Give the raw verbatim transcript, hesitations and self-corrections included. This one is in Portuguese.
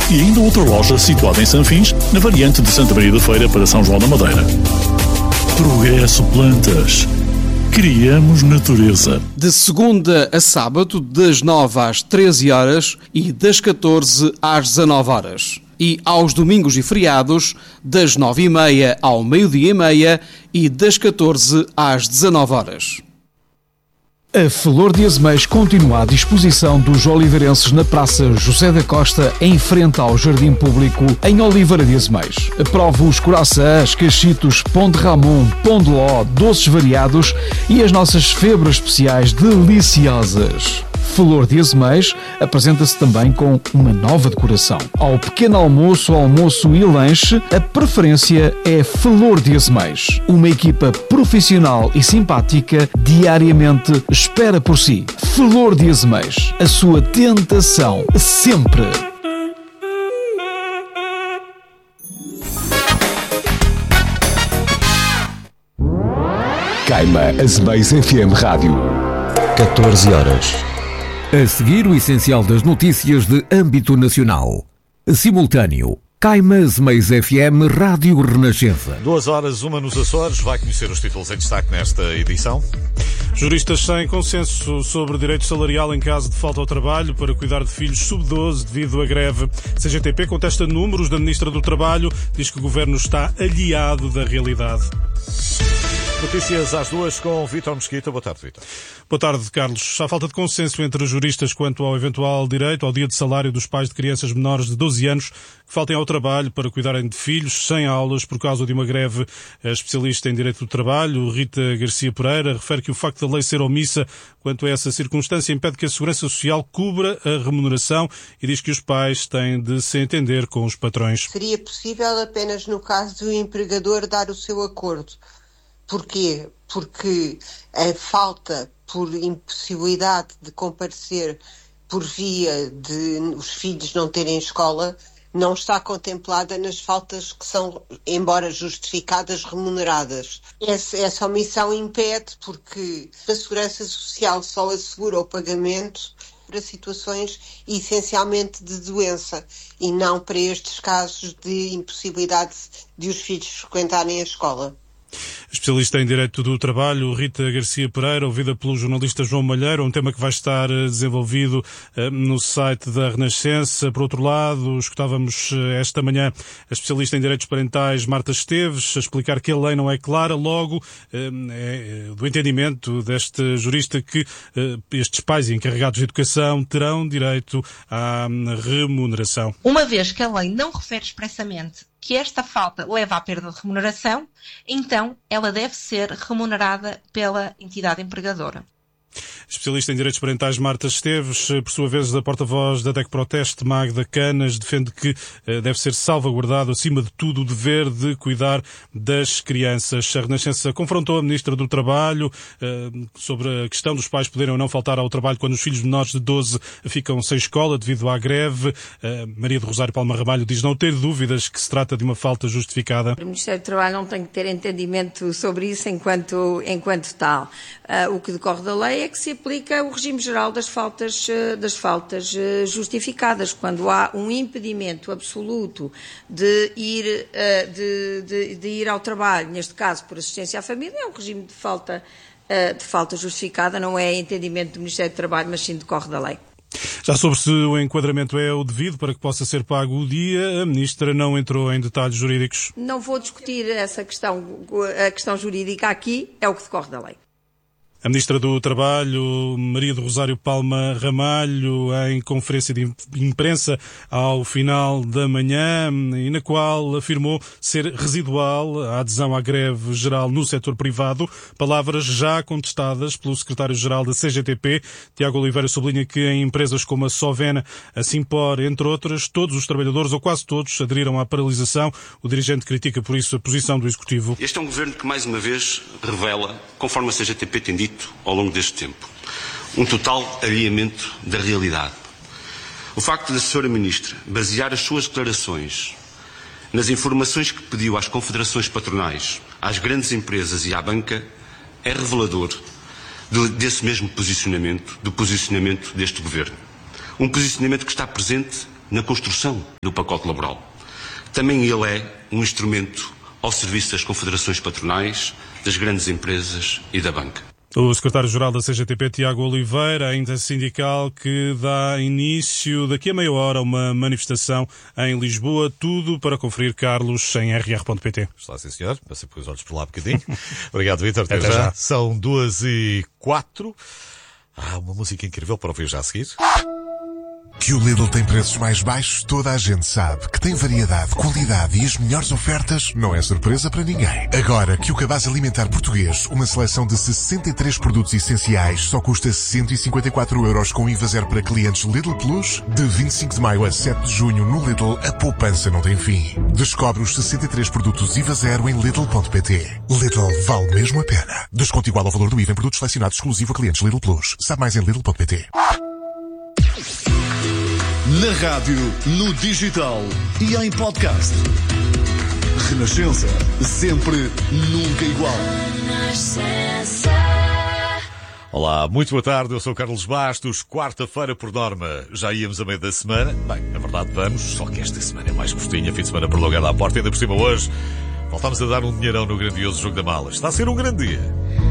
e ainda outra loja situada em Sanfins, na variante de Santa Maria da Feira para São João da Madeira. Progresso Plantas. Criamos natureza. De segunda a sábado, das nove às treze horas e das catorze às dezanove horas. E aos domingos e feriados, das nove e meia ao meio-dia e meia e das catorze às dezanove horas. A Flor de Azeméis continua à disposição dos oliveirenses na Praça José da Costa, em frente ao Jardim Público, em Oliveira de Azeméis. Prove os coraçãs, cachitos, pão de ramon, pão de ló, doces variados e as nossas febras especiais deliciosas. Flor de Azeméis apresenta-se também com uma nova decoração. Ao pequeno almoço, almoço e lanche, a preferência é Flor de Azeméis. Uma equipa profissional e simpática diariamente espera por si. Flor de Azeméis, a sua tentação sempre. Caima Azeméis F M Rádio. catorze horas. A seguir, o essencial das notícias de âmbito nacional. Simultâneo. Caima Azeméis F M Rádio Renascença. Duas horas, uma nos Açores. Vai conhecer os títulos em destaque nesta edição. Juristas sem consenso sobre direito salarial em caso de falta ao trabalho para cuidar de filhos sub doze devido à greve. C G T P contesta números da Ministra do Trabalho. Diz que o Governo está aliado da realidade. Notícias às duas com Vítor Mesquita. Boa tarde, Vítor. Boa tarde, Carlos. Há falta de consenso entre juristas quanto ao eventual direito ao dia de salário dos pais de crianças menores de doze anos que faltem ao trabalho para cuidarem de filhos sem aulas por causa de uma greve. A especialista em direito do trabalho, Rita Garcia Pereira, refere que o facto da lei ser omissa quanto a essa circunstância impede que a Segurança Social cubra a remuneração e diz que os pais têm de se entender com os patrões. Seria possível apenas no caso do empregador dar o seu acordo. Porquê? Porque a falta por impossibilidade de comparecer por via de os filhos não terem escola não está contemplada nas faltas que são, embora justificadas, remuneradas. Essa, essa omissão impede porque a Segurança Social só assegura o pagamento para situações essencialmente de doença e não para estes casos de impossibilidade de os filhos frequentarem a escola. Especialista em Direito do Trabalho, Rita Garcia Pereira, ouvida pelo jornalista João Malheiro, um tema que vai estar desenvolvido uh, no site da Renascença. Por outro lado, escutávamos uh, esta manhã a especialista em Direitos Parentais, Marta Esteves, a explicar que a lei não é clara, logo uh, é do entendimento deste jurista que uh, estes pais e encarregados de educação terão direito à remuneração. Uma vez que a lei não refere expressamente que esta falta leva à perda de remuneração, então ela deve ser remunerada pela entidade empregadora. Especialista em Direitos Parentais Marta Esteves, por sua vez a porta-voz da D E C Proteste, Magda Canas, defende que deve ser salvaguardado, acima de tudo, o dever de cuidar das crianças. A Renascença confrontou a Ministra do Trabalho uh, sobre a questão dos pais poderem ou não faltar ao trabalho quando os filhos menores de doze ficam sem escola devido à greve. Uh, Maria do Rosário Palma Ramalho diz não ter dúvidas que se trata de uma falta justificada. O Ministério do Trabalho não tem que ter entendimento sobre isso enquanto, enquanto tal. Uh, o que decorre da lei é que se aplica o regime geral das faltas, das faltas justificadas. Quando há um impedimento absoluto de ir, de, de, de ir ao trabalho, neste caso por assistência à família, é um regime de falta, de falta justificada, não é entendimento do Ministério do Trabalho, mas sim decorre da lei. Já sobre se o enquadramento é o devido para que possa ser pago o dia, a Ministra não entrou em detalhes jurídicos. Não vou discutir essa questão, a questão jurídica aqui, é o que decorre da lei. A Ministra do Trabalho, Maria do Rosário Palma Ramalho, em conferência de imprensa ao final da manhã, e na qual afirmou ser residual a adesão à greve geral no setor privado, palavras já contestadas pelo secretário-geral da C G T P. Tiago Oliveira sublinha que em empresas como a Sovena, a Simpor, entre outras, todos os trabalhadores, ou quase todos, aderiram à paralisação. O dirigente critica por isso a posição do Executivo. Este é um governo que mais uma vez revela, conforme a C G T P tem dito ao longo deste tempo, um total alinhamento da realidade. O facto da senhora Ministra basear as suas declarações nas informações que pediu às confederações patronais, às grandes empresas e à banca é revelador de, desse mesmo posicionamento, do posicionamento deste governo. Um posicionamento que está presente na construção do pacote laboral. Também ele é um instrumento ao serviço das confederações patronais, das grandes empresas e da banca. O secretário-geral da C G T P, Tiago Oliveira, ainda sindical, que dá início daqui a meia hora a uma manifestação em Lisboa, tudo para conferir, Carlos, em r r ponto p t. Está sim, senhor. Passei por os olhos por lá um bocadinho. Obrigado, Vítor. Até, Até já. já. São duas e quatro. Ah, uma música incrível para ouvir já a seguir. Que o Lidl tem preços mais baixos, toda a gente sabe. Que tem variedade, qualidade e as melhores ofertas, não é surpresa para ninguém. Agora que o cabaz alimentar português, uma seleção de sessenta e três produtos essenciais, só custa cento e cinquenta e quatro euros com I V A zero para clientes Lidl Plus, de vinte e cinco de maio a sete de junho no Lidl, a poupança não tem fim. Descobre os sessenta e três produtos I V A zero em Lidl ponto p t. Lidl vale mesmo a pena. Desconto igual ao valor do I V A em produtos selecionados exclusivo a clientes Lidl Plus. Sabe mais em Lidl ponto p t. Na rádio, no digital e em podcast. Renascença, sempre, nunca igual. Olá, muito boa tarde, eu sou o Carlos Bastos. Quarta-feira, por norma, já íamos a meio da semana. Bem, na verdade vamos, só que esta semana é mais curtinha, fim de semana prolongada à porta. Ainda por cima hoje, voltamos a dar um dinheirão no grandioso Jogo da Mala. Está a ser um grande dia.